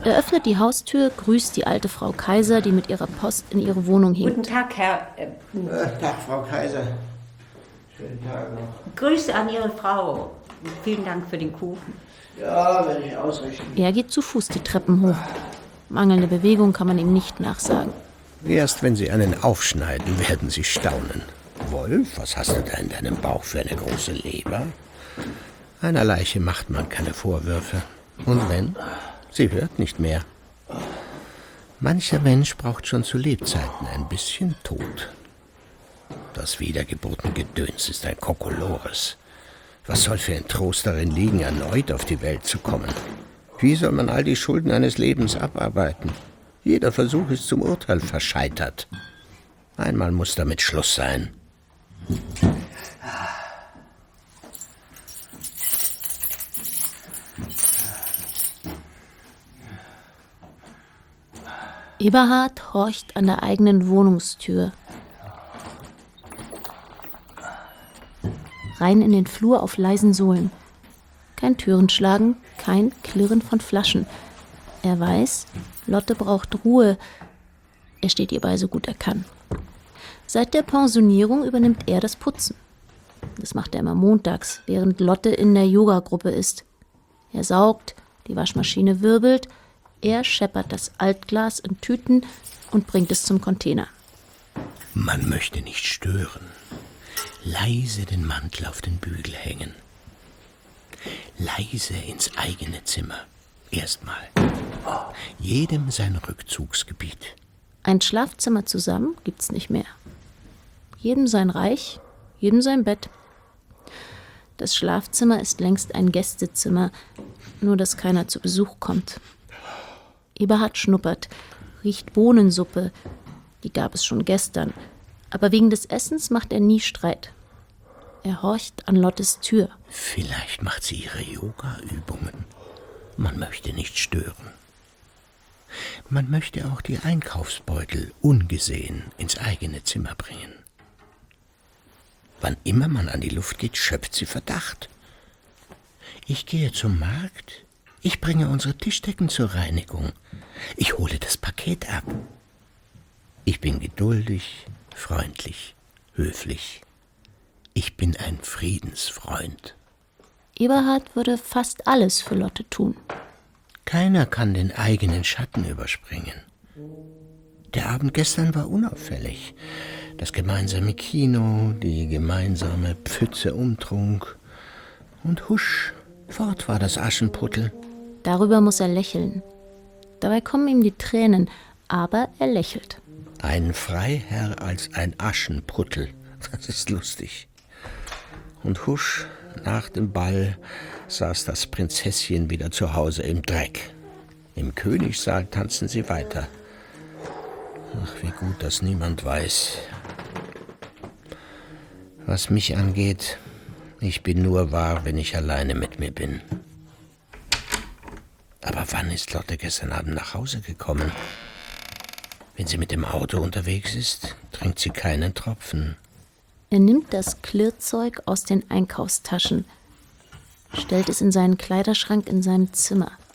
Er öffnet die Haustür, grüßt die alte Frau Kaiser, die mit ihrer Post in ihre Wohnung hinkt. Guten Tag, Herr... Tag, Frau Kaiser. Schönen Tag noch. Grüße an Ihre Frau. Vielen Dank für den Kuchen. Ja, werde ich ausrichten. Er geht zu Fuß die Treppen hoch. Mangelnde Bewegung kann man ihm nicht nachsagen. Erst wenn Sie einen aufschneiden, werden Sie staunen. Wolf, was hast du da in deinem Bauch für eine große Leber? Einer Leiche macht man keine Vorwürfe. Und wenn? Sie hört nicht mehr. Mancher Mensch braucht schon zu Lebzeiten ein bisschen Tod. Das Wiedergeburtengedöns ist ein Kokolores. Was soll für ein Trost darin liegen, erneut auf die Welt zu kommen? Wie soll man all die Schulden eines Lebens abarbeiten? Jeder Versuch ist zum Urteil verscheitert. Einmal muss damit Schluss sein. Eberhard horcht an der eigenen Wohnungstür. Rein in den Flur auf leisen Sohlen. Kein Türenschlagen, kein Klirren von Flaschen. Er weiß, Lotte braucht Ruhe. Er steht ihr bei, so gut er kann. Seit der Pensionierung übernimmt er das Putzen. Das macht er immer montags, während Lotte in der Yogagruppe ist. Er saugt, die Waschmaschine wirbelt, er scheppert das Altglas in Tüten und bringt es zum Container. Man möchte nicht stören. Leise den Mantel auf den Bügel hängen. Leise ins eigene Zimmer. Erstmal. Jedem sein Rückzugsgebiet. Ein Schlafzimmer zusammen gibt's nicht mehr. Jedem sein Reich, jedem sein Bett. Das Schlafzimmer ist längst ein Gästezimmer, nur dass keiner zu Besuch kommt. Eberhard schnuppert, riecht Bohnensuppe. Die gab es schon gestern. Aber wegen des Essens macht er nie Streit. Er horcht an Lottes Tür. Vielleicht macht sie ihre Yoga-Übungen. Man möchte nicht stören. Man möchte auch die Einkaufsbeutel ungesehen ins eigene Zimmer bringen. Wann immer man an die Luft geht, schöpft sie Verdacht. Ich gehe zum Markt, ich bringe unsere Tischdecken zur Reinigung, ich hole das Paket ab. Ich bin geduldig, freundlich, höflich. Ich bin ein Friedensfreund. Eberhard würde fast alles für Lotte tun. Keiner kann den eigenen Schatten überspringen. Der Abend gestern war unauffällig. Das gemeinsame Kino, die gemeinsame Pfütze Umtrunk. Und husch, fort war das Aschenputtel. Darüber muss er lächeln. Dabei kommen ihm die Tränen, aber er lächelt. Ein Freiherr als ein Aschenputtel, das ist lustig. Und husch, nach dem Ball saß das Prinzesschen wieder zu Hause im Dreck. Im Königssaal tanzen sie weiter. Ach, wie gut, dass niemand weiß. Was mich angeht, ich bin nur wahr, wenn ich alleine mit mir bin. Aber wann ist Lotte gestern Abend nach Hause gekommen? Wenn sie mit dem Auto unterwegs ist, trinkt sie keinen Tropfen. Er nimmt das Klirrzeug aus den Einkaufstaschen, stellt es in seinen Kleiderschrank in seinem Zimmer.